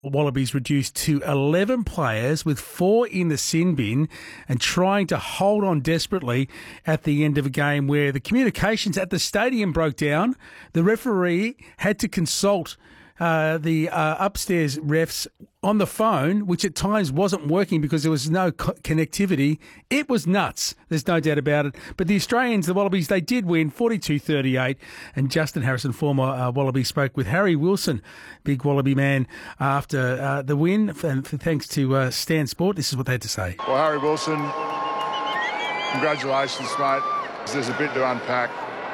Wallabies reduced to 11 players with 4 in the sin bin and trying to hold on desperately at the end of a game where the communications at the stadium broke down. The referee had to consult the upstairs refs on the phone, which at times wasn't working because there was no connectivity. It was nuts. There's no doubt about it. But the Australians, the Wallabies, they did win 42-38. And Justin Harrison, former Wallaby, spoke with Harry Wilson, big Wallaby man, after the win. And thanks to Stan Sport, this is what they had to say. Well, Harry Wilson, congratulations, mate. There's a bit to unpack.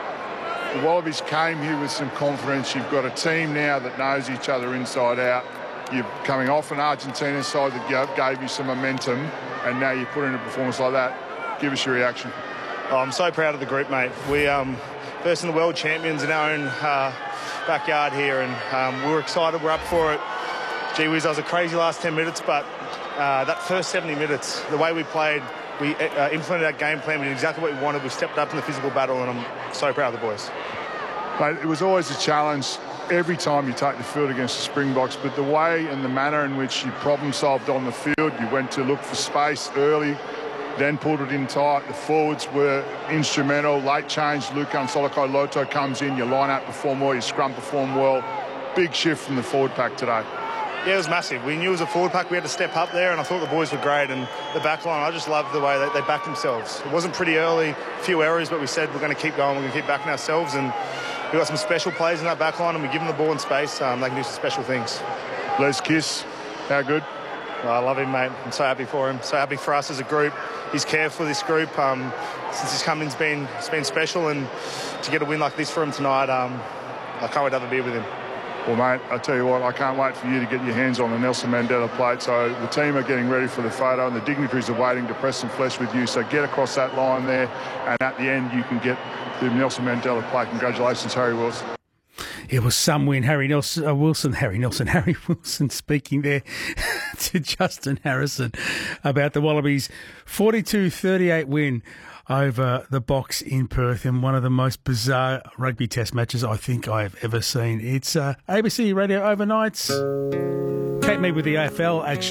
The Wallabies came here with some confidence. You've got a team now that knows each other inside out. You're coming off an Argentina side that gave you some momentum, and now you put in a performance like that. Give us your reaction. Oh, I'm so proud of the group, mate. We first in the world champions in our own backyard here, and we were excited. We're up for it. Gee whiz, that was a crazy last 10 minutes, but that first 70 minutes, the way we played, we implemented our game plan. We did exactly what we wanted. We stepped up in the physical battle, and I'm so proud of the boys. Mate, it was always a challenge every time you take the field against the Springboks, but the way and the manner in which you problem-solved on the field, you went to look for space early, then pulled it in tight. The forwards were instrumental. Late change, Luka Soloko-Loto comes in, your line-out performed well, your scrum performed well. Big shift from the forward pack today. Yeah, it was massive. We knew it was a forward pack. We had to step up there, and I thought the boys were great. And the back line, I just loved the way they backed themselves. It wasn't pretty early, a few errors, but we said we're going to keep going, we're going to keep backing ourselves. And we've got some special plays in that back line, and we give them the ball in space. They can do some special things. Les Kiss, how good? Oh, I love him, mate. I'm so happy for him. So happy for us as a group. His care for this group since he's come in, it's been special. And to get a win like this for him tonight, I can't wait to have a beer with him. Well, mate, I tell you what, I can't wait for you to get your hands on the Nelson Mandela plate. So the team are getting ready for the photo, and the dignitaries are waiting to press some flesh with you. So get across that line there, and at the end you can get the Nelson Mandela plate. Congratulations, Harry Wilson. It was some win. Harry Wilson speaking there to Justin Harrison about the Wallabies' 42-38 win over the Boks in Perth in one of the most bizarre rugby test matches I think I've ever seen. It's ABC Radio Overnights. Kate Mead with the AFL, actually.